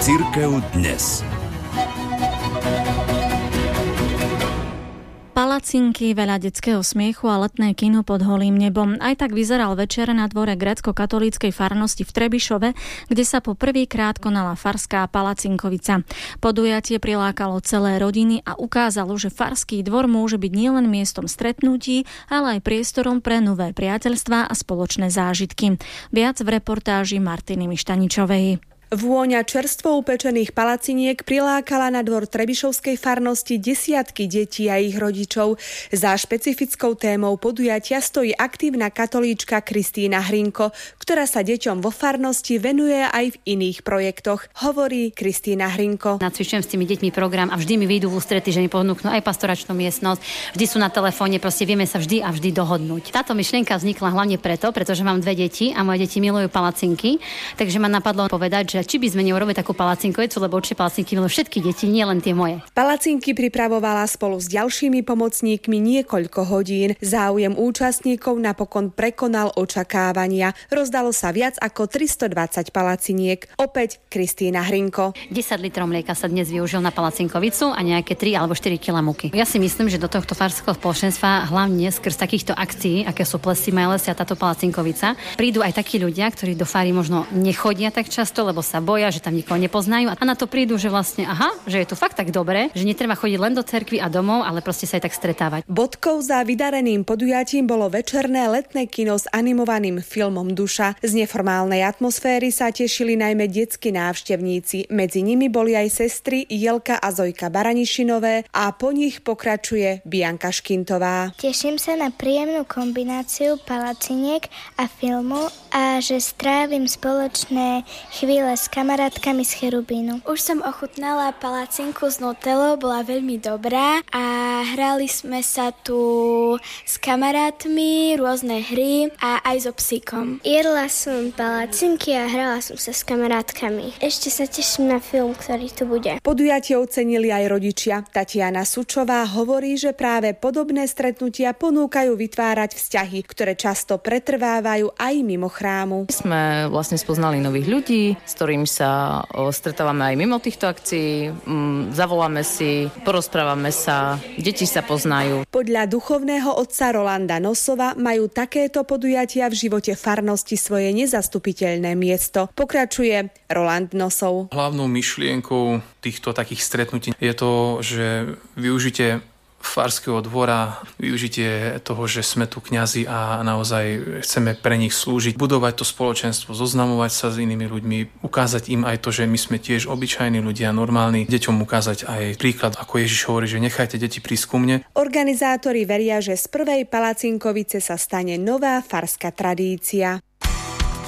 Cirkev dnes. Palacinky, veľa detského smiechu a letné kino pod holým nebom. Aj tak vyzeral večer na dvore grécko-katolíckej farnosti v Trebišove, kde sa po prvýkrát konala farská palacinkovica. Podujatie prilákalo celé rodiny a ukázalo, že farský dvor môže byť nielen miestom stretnutí, ale aj priestorom pre nové priateľstvá a spoločné zážitky. Viac v reportáži Martiny Mištaničovej. Vôňa čerstvo upečených palaciniek prilákala na dvor Trebišovskej farnosti desiatky detí a ich rodičov. Za špecifickou témou podujatia stojí aktívna katolíčka Kristína Hrinko, ktorá sa deťom vo farnosti venuje aj v iných projektoch, hovorí Kristína Hrinko. Nacvičujem s tými deťmi program a vždy mi vyjdú v ústrety, že mi ponúknú aj pastoračnú miestnosť. Vždy sú na telefóne, proste vieme sa vždy dohodnúť. Táto myšlienka vznikla hlavne pretože mám 2 deti a moje deti milujú palacinky, takže ma napadlo povedať, že či by sme neurobili takú palacinkovicu, lebo určite palacinky milujú všetky deti, nie len tie moje. Palacinky pripravovala spolu s ďalšími pomocníkmi niekoľko hodín. Záujem účastníkov napokon prekonal očakávania. Rozdalo sa viac ako 320 palaciniek. Opäť Kristína Hrinko. 10 litrov mlieka sa dnes využil na palacinkovicu a nejaké 3 alebo 4 kg múky. Ja si myslím, že do tohto farského spoločenstva hlavne skrz takýchto akcií, aké sú Plesy Majlesia a táto palacinkovica, prídu aj takí ľudia, ktorí do fary možno nechodia tak často, lebo sa boja, že tam nikoho nepoznajú a na to prídu, že vlastne že je tu fakt tak dobre, že netreba chodiť len do cerkvy a domov, ale proste sa aj tak stretávať. Bodkou za vydareným podujatím bolo večerné letné kino s animovaným filmom Duša. Z neformálnej atmosféry sa tešili najmä detskí návštevníci. Medzi nimi boli aj sestry Jelka a Zojka Baranišinové a po nich pokračuje Bianka Škintová. Teším sa na príjemnú kombináciu palaciniek a filmu a že strávim spoločné chvíle s kamarátkami z Cherubínu. Už som ochutnala palacinku s nutelou, bola veľmi dobrá a hrali sme sa tu s kamarátmi, rôzne hry a aj so psíkom. Jedla som palacinky a hrala som sa s kamarátkami. Ešte sa teším na film, ktorý tu bude. Podujatie ocenili aj rodičia. Tatiana Sučová hovorí, že práve podobné stretnutia ponúkajú vytvárať vzťahy, ktoré často pretrvávajú aj mimo chrámu. Sme vlastne spoznali nových ľudí, s ktorými sa stretávame aj mimo týchto akcií, zavoláme si, porozprávame sa, deti sa poznajú. Podľa duchovného otca Rolanda Nosova majú takéto podujatia v živote farnosti svoje nezastupiteľné miesto. Pokračuje Roland Nosov. Hlavnou myšlienkou týchto takých stretnutí je to, že využite farského dvora, využitie toho, že sme tu kňazi a naozaj chceme pre nich slúžiť, budovať to spoločenstvo, zoznamovať sa s inými ľuďmi, ukázať im aj to, že my sme tiež obyčajní ľudia, normálni, deťom ukázať aj príklad, ako Ježiš hovorí, že nechajte deti prísť ku mne. Organizátori veria, že z prvej palacinkovice sa stane nová farská tradícia.